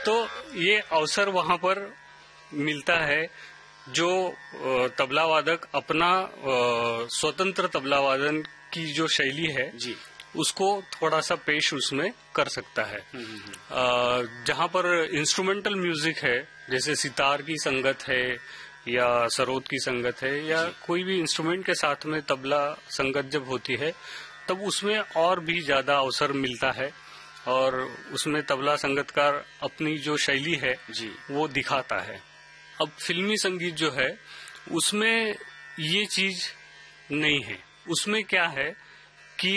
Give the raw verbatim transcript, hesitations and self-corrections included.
तो ये अवसर वहां पर मिलता है जो तबला वादक अपना स्वतंत्र तबला वादन की जो शैली है जी उसको थोड़ा सा पेश उसमें कर सकता है। जहां पर इंस्ट्रूमेंटल म्यूजिक है, जैसे सितार की संगत है या सरोद की संगत है या कोई भी इंस्ट्रूमेंट के साथ में तबला संगत जब होती है तब उसमें और भी ज्यादा अवसर मिलता है और उसमें तबला संगतकार अपनी जो शैली है जी वो दिखाता है। अब फिल्मी संगीत जो है उसमें ये चीज नहीं है। उसमें क्या है